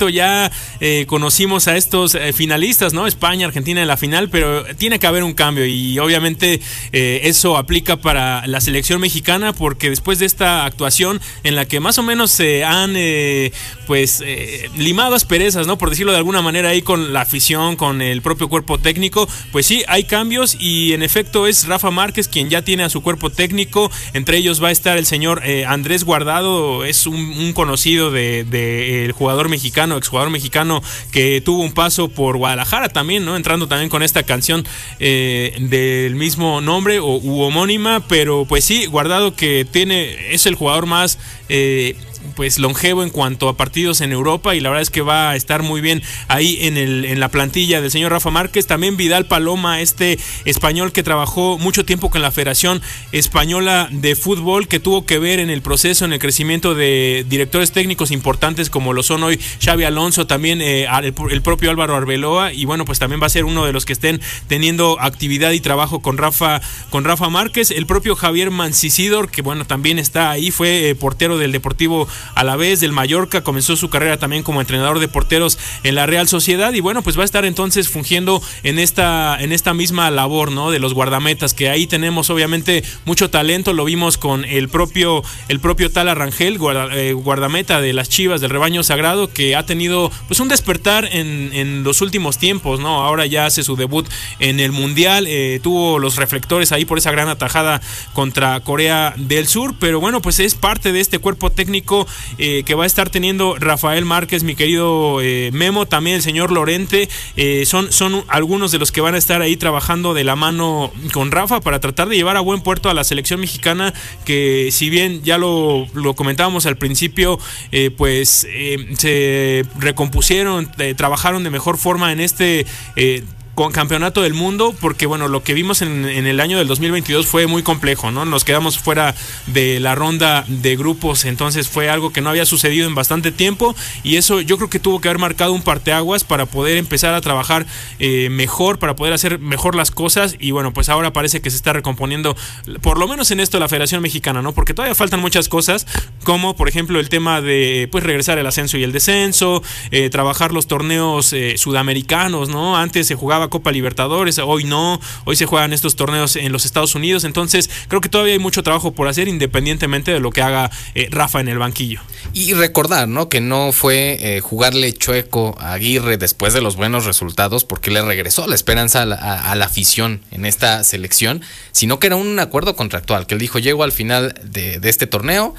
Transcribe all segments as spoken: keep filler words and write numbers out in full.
ya eh, conocimos a estos eh, finalistas, ¿no? España, Argentina en la final, pero tiene que haber un cambio y obviamente eh, eso aplica para la selección mexicana, porque después de esta actuación en la que más o menos se han eh, pues eh, limado asperezas, ¿no? Por decirlo de alguna manera ahí con la afición, con el propio cuerpo técnico, pues sí, hay cambios y en efecto es Rafa Márquez quien ya tiene a su cuerpo técnico. Entre ellos va a estar el señor eh, Andrés Guardado, es un, un conocido de, de el jugador mexicano, exjugador mexicano que tuvo un paso por Guadalajara también, ¿no? Entrando también con esta canción eh, del mismo nombre o u homónima, pero pues sí, Guardado que tiene, es el jugador más eh, pues longevo en cuanto a partidos en Europa y la verdad es que va a estar muy bien ahí en el en la plantilla del señor Rafa Márquez. También Vidal Paloma, este español que trabajó mucho tiempo con la Federación Española de Fútbol, que tuvo que ver en el proceso, en el crecimiento de directores técnicos importantes como lo son hoy Xabi Alonso, también eh, el, el propio Álvaro Arbeloa, y bueno, pues también va a ser uno de los que estén teniendo actividad y trabajo con Rafa con Rafa Márquez. El propio Javier Mancisidor, que bueno, también está ahí, fue eh, portero del Deportivo a la vez del Mallorca, comenzó su carrera también como entrenador de porteros en la Real Sociedad y bueno, pues va a estar entonces fungiendo en esta en esta misma labor, ¿no? De los guardametas, que ahí tenemos obviamente mucho talento, lo vimos con el propio el propio Tala Rangel, guarda, eh, guardameta de las Chivas del Rebaño Sagrado, que ha tenido pues un despertar en, en los últimos tiempos, ¿no? Ahora ya hace su debut en el Mundial, eh, tuvo los reflectores ahí por esa gran atajada contra Corea del Sur, pero bueno, pues es parte de este cuerpo técnico Eh, que va a estar teniendo Rafael Márquez, mi querido eh, Memo, también el señor Lorente, eh, son, son algunos de los que van a estar ahí trabajando de la mano con Rafa para tratar de llevar a buen puerto a la selección mexicana, que si bien ya lo, lo comentábamos al principio, eh, pues eh, se recompusieron, eh, trabajaron de mejor forma en este eh, con campeonato del mundo, porque bueno, lo que vimos en, en el año del dos mil veintidós fue muy complejo, ¿no? Nos quedamos fuera de la ronda de grupos, entonces fue algo que no había sucedido en bastante tiempo y eso yo creo que tuvo que haber marcado un parteaguas para poder empezar a trabajar eh, mejor, para poder hacer mejor las cosas y bueno, pues ahora parece que se está recomponiendo, por lo menos en esto, la Federación Mexicana, ¿no? Porque todavía faltan muchas cosas, como por ejemplo el tema de pues regresar el ascenso y el descenso, eh, trabajar los torneos eh, sudamericanos, ¿no? Antes se jugaba Copa Libertadores, hoy no, hoy se juegan estos torneos en los Estados Unidos, entonces creo que todavía hay mucho trabajo por hacer independientemente de lo que haga eh, Rafa en el banquillo. Y recordar, ¿no? Que no fue eh, jugarle chueco a Aguirre después de los buenos resultados porque le regresó la esperanza a la, a, a la afición en esta selección, sino que era un acuerdo contractual, que él dijo, llego al final de, de este torneo.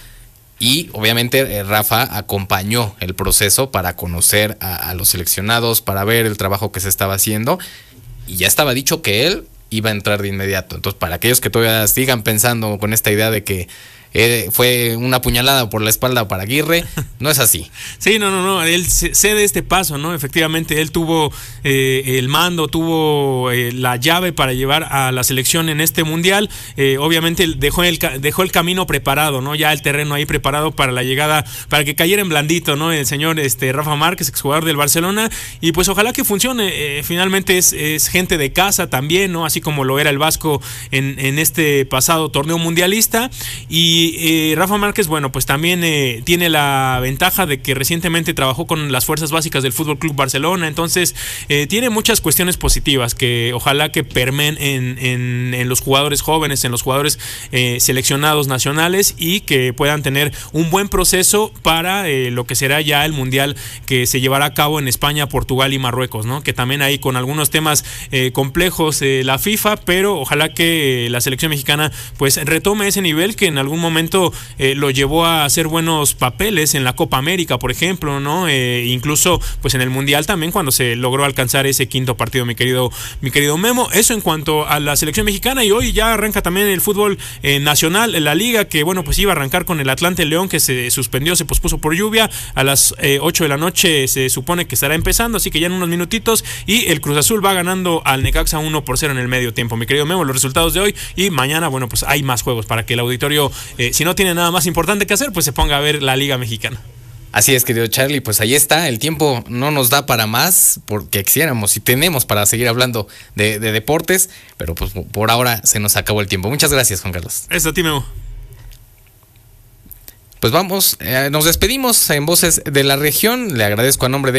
Y obviamente eh, Rafa acompañó el proceso para conocer a, a los seleccionados, para ver el trabajo que se estaba haciendo. Y ya estaba dicho que él iba a entrar de inmediato. Entonces, para aquellos que todavía sigan pensando con esta idea de que eh, fue una puñalada por la espalda para Aguirre, no es así. Sí, no, no, no, él cede este paso, ¿no? Efectivamente, él tuvo eh, el mando, tuvo eh, la llave para llevar a la selección en este mundial. Eh, obviamente dejó el, dejó el camino preparado, ¿no? Ya el terreno ahí preparado para la llegada, para que cayera en blandito, ¿no? El señor este, Rafa Márquez, exjugador del Barcelona, y pues ojalá que funcione. Eh, finalmente es, es gente de casa también, ¿no? Así como lo era el Vasco en, en este pasado torneo mundialista. Y Y eh, Rafa Márquez, bueno, pues también eh, tiene la ventaja de que recientemente trabajó con las fuerzas básicas del Fútbol Club Barcelona, entonces eh, tiene muchas cuestiones positivas que ojalá que permeen en, en, en los jugadores jóvenes, en los jugadores eh, seleccionados nacionales y que puedan tener un buen proceso para eh, lo que será ya el Mundial que se llevará a cabo en España, Portugal y Marruecos, ¿no? Que también hay con algunos temas eh, complejos eh, la FIFA, pero ojalá que la selección mexicana pues retome ese nivel que en algún momento momento eh, lo llevó a hacer buenos papeles en la Copa América, por ejemplo, ¿no? Eh, incluso pues en el Mundial también cuando se logró alcanzar ese quinto partido, mi querido, mi querido Memo. Eso en cuanto a la selección mexicana, y hoy ya arranca también el fútbol eh, nacional, la liga, que bueno, pues iba a arrancar con el Atlante León, que se suspendió, se pospuso por lluvia. A las eh, ocho de la noche se supone que estará empezando, así que ya en unos minutitos, y el Cruz Azul va ganando al Necaxa uno por cero en el medio tiempo, mi querido Memo, los resultados de hoy. Y mañana, bueno, pues hay más juegos para que el auditorio Eh, si no tiene nada más importante que hacer, pues se ponga a ver la Liga Mexicana. Así es, querido Charlie, pues ahí está, el tiempo no nos da para más, porque quisiéramos y tenemos para seguir hablando de, de deportes, pero pues por ahora se nos acabó el tiempo. Muchas gracias, Juan Carlos. Eso a ti, Memo. Pues vamos, eh, nos despedimos en Voces de la Región, le agradezco a nombre de